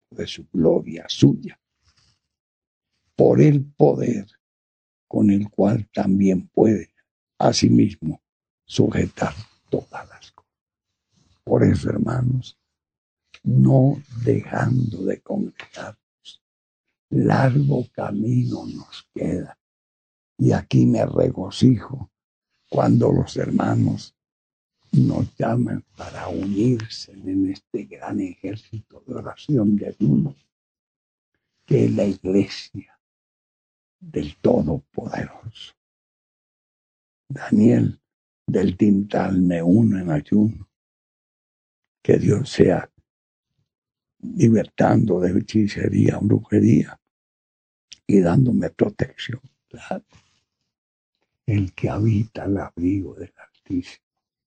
de su gloria suya, por el poder con el cual también puede asimismo sujetar todas las cosas. Por eso, hermanos, no dejando de congregarnos, largo camino nos queda. Y aquí me regocijo cuando los hermanos nos llaman para unirse en este gran ejército de oración de ayuno, que es la iglesia del Todopoderoso. Daniel del Tintal, me uno en ayuno. Que Dios sea libertando de hechicería, brujería y dándome protección. Claro. El que habita el abrigo del Altísimo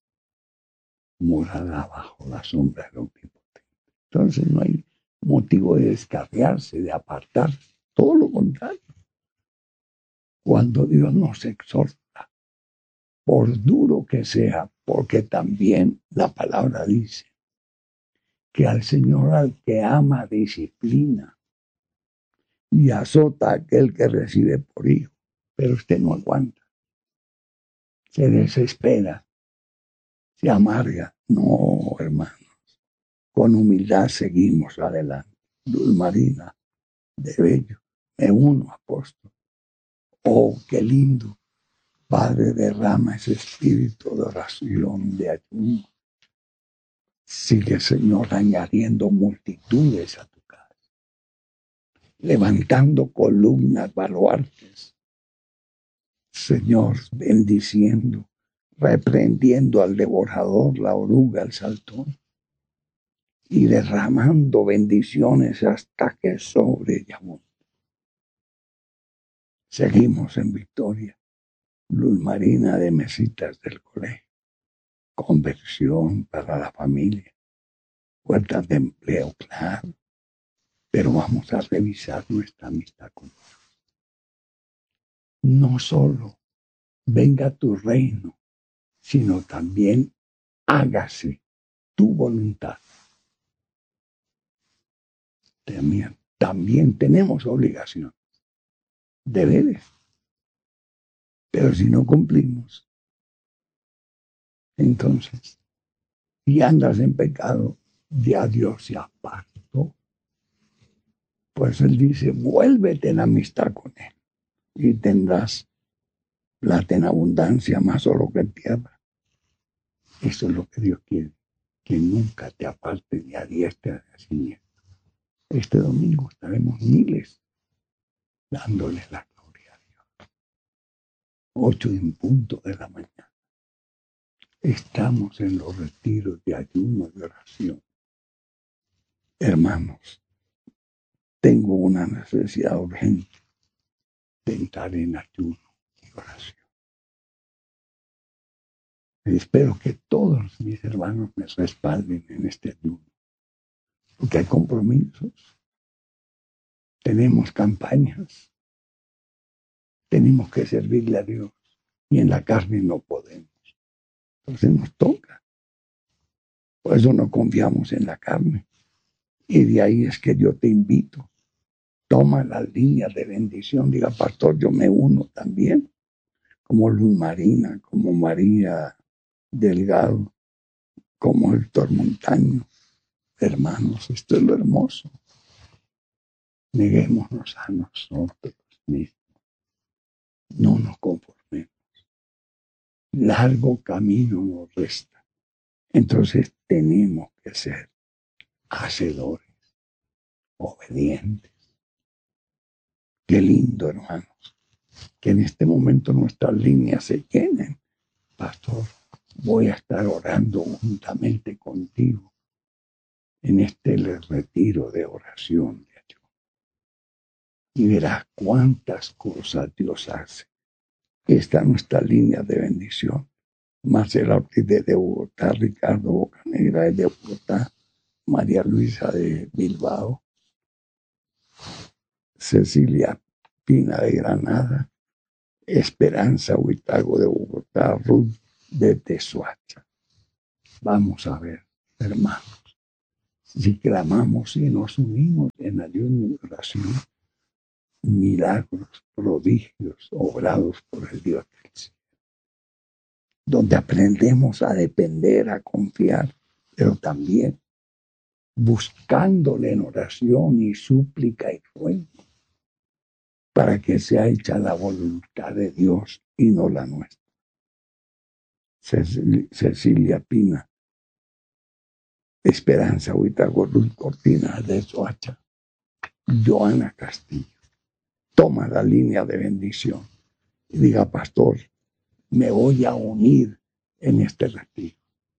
morará bajo la sombra del Omnipotente. Entonces no hay motivo de descarriarse, de apartarse. Todo lo contrario. Cuando Dios nos exhorta, por duro que sea, porque también la palabra dice que al Señor, al que ama, disciplina y azota a aquel que recibe por hijo. Pero usted no aguanta, se desespera, se amarga. No, hermanos, con humildad seguimos adelante. Luz Marina de Bello, me uno, apóstol. Oh, qué lindo. Padre, derrama ese espíritu de oración, de ayuno. Sigue, Señor, añadiendo multitudes a tu casa, levantando columnas, baluartes. Señor, bendiciendo, reprendiendo al devorador, la oruga, el saltón, y derramando bendiciones hasta que sobreabunde. Seguimos en victoria. Luz Marina de Mesitas del Colegio. Conversión para la familia. Puertas de empleo, claro. Pero vamos a revisar nuestra amistad con Dios. No solo venga tu reino, sino también hágase tu voluntad. También tenemos obligación, deberes. Pero si no cumplimos, entonces, si andas en pecado, ya Dios se apartó. Pues Él dice, vuélvete en amistad con Él y tendrás plata en abundancia, más oro que en tierra. Eso es lo que Dios quiere, que nunca te apartes ni a diestra ni a siniestra. Este domingo estaremos miles dándole la gloria a Dios. 8:00 a.m. Estamos en los retiros de ayuno y oración. Hermanos, tengo una necesidad urgente de entrar en ayuno y oración. Y espero que todos mis hermanos me respalden en este ayuno, porque hay compromisos, tenemos campañas, tenemos que servirle a Dios y en la carne no podemos. Entonces nos toca. Por eso no confiamos en la carne. Y de ahí es que yo te invito. Toma las líneas de bendición. Diga, pastor, yo me uno también. Como Luz Marina, como María Delgado, como Héctor Montaño. Hermanos, esto es lo hermoso. Neguémonos a nosotros mismos. No nos conformemos. Largo camino nos resta. Entonces tenemos que ser hacedores, obedientes. Qué lindo, hermanos, que en este momento nuestras líneas se llenen. Pastor, voy a estar orando juntamente contigo en este retiro de oración de ayuno. Y verás cuántas cosas Dios hace. Esta es nuestra línea de bendición. Marcela Ortiz de Bogotá, Ricardo Bocanegra de Bogotá, María Luisa de Bilbao, Cecilia Pina de Granada, Esperanza Huitago de Bogotá, Ruth de Tezuacha. Vamos a ver, hermanos, Si clamamos y nos unimos en ayuno y oración, milagros, prodigios obrados por el Dios del cielo, donde aprendemos a depender, a confiar, pero también buscándole en oración y súplica y ruego para que sea hecha la voluntad de Dios y no la nuestra. Cecilia Pina, Esperanza Huitagorul Cortina de Soacha, Joana Castillo. Toma la línea de bendición y diga, pastor, me voy a unir en este retiro.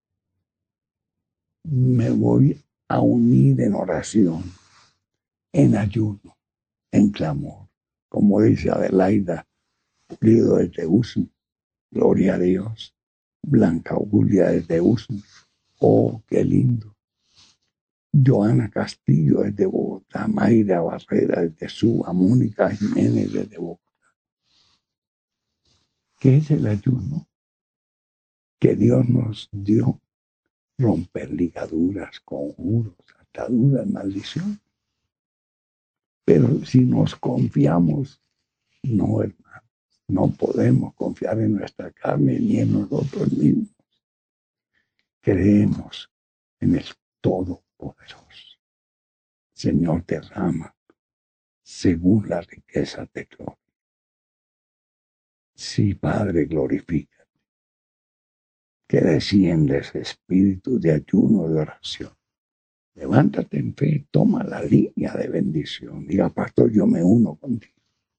Me voy a unir en oración, en ayuno, en clamor. Como dice Adelaida Pulido de Teusum, gloria a Dios. Blanca Julia de Teusum, oh, qué lindo. Joana Castillo desde Bogotá, Mayra Barrera desde Suba, Mónica Jiménez desde Bogotá. ¿Qué es el ayuno? Que Dios nos dio romper ligaduras, conjuros, ataduras, maldición. Pero si nos confiamos, no, hermano, no podemos confiar en nuestra carne ni en nosotros mismos. Creemos en el Todopoderoso. Señor, derrama según la riqueza de gloria. Sí, Padre, glorifica. Que desciendes espíritu de ayuno y oración. Levántate en fe, toma la línea de bendición. Diga, pastor, yo me uno contigo.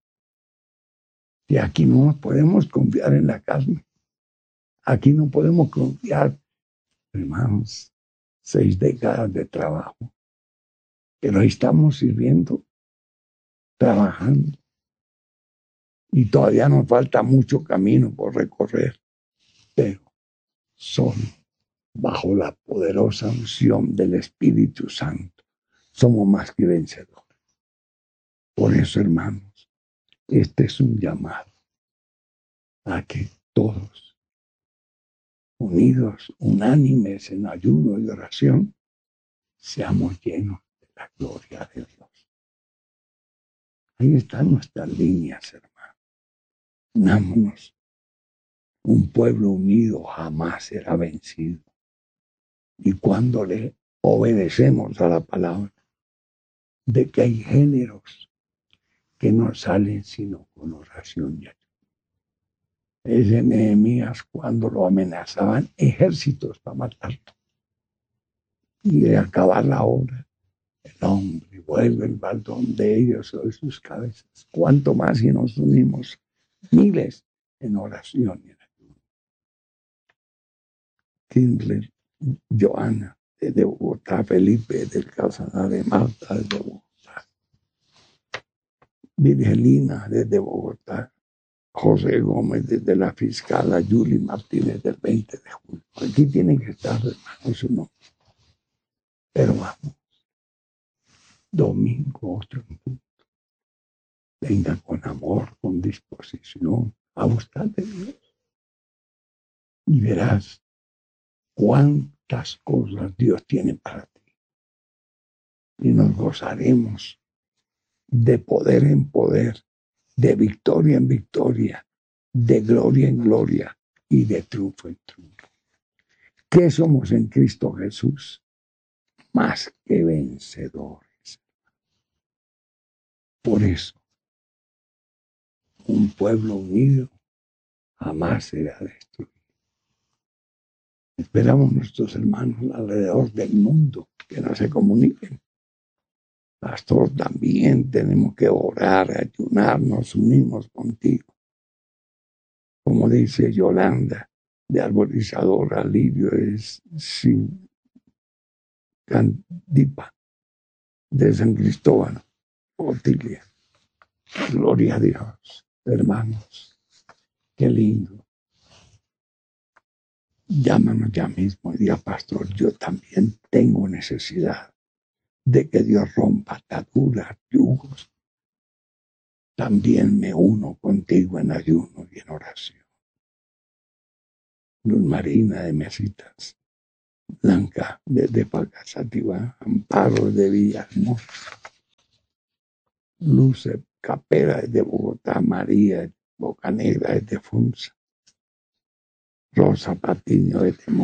Y aquí no nos podemos confiar en la carne. Aquí no podemos confiar, hermanos, 6 décadas de trabajo. Pero ahí estamos sirviendo, trabajando. Y todavía nos falta mucho camino por recorrer. Pero solo bajo la poderosa unción del Espíritu Santo somos más que vencedores. Por eso, hermanos, este es un llamado a que todos, unidos, unánimes en ayuno y oración, seamos llenos de la gloria de Dios. Ahí están nuestras líneas, hermanos. Unámonos. Un pueblo unido jamás será vencido. Y cuando le obedecemos a la palabra de que hay géneros que no salen sino con oración y ayuno. Ese Nehemías, cuando lo amenazaban ejércitos para matarlo y de acabar la obra, el hombre vuelve el baldón de ellos sobre sus cabezas. Cuanto más si nos unimos miles en oración y en ayuno. Kindler, Joana, desde Bogotá, Felipe, del Calzada de Marta, desde Bogotá, Virgelina, desde Bogotá, José Gómez desde la Fiscala, Yuli Martínez del 20 de julio. Aquí tienen que estar, hermanos, uno. Pero vamos, domingo, otro punto. Venga con amor, con disposición, a buscar de Dios. Y verás cuántas cosas Dios tiene para ti. Y nos gozaremos de poder en poder, de victoria en victoria, de gloria en gloria y de triunfo en triunfo. ¿Qué somos en Cristo Jesús? Más que vencedores. Por eso, un pueblo unido jamás será destruido. Esperamos a nuestros hermanos alrededor del mundo que no se comuniquen. Pastor, también tenemos que orar, ayunar, nos unimos contigo. Como dice Yolanda, de arborizador alivio es sin Candipa, de San Cristóbal, Otilia. Gloria a Dios, hermanos. Qué lindo. Llámanos ya mismo y diga, pastor, yo también tengo necesidad de que Dios rompa ataduras, yugos. También me uno contigo en ayuno y en oración. Luz Marina de Mesitas, Blanca desde Pagasativa, Amparo de Villahermosa, Luce Capera desde Bogotá, María Bocanegra desde Funza, Rosa Patiño desde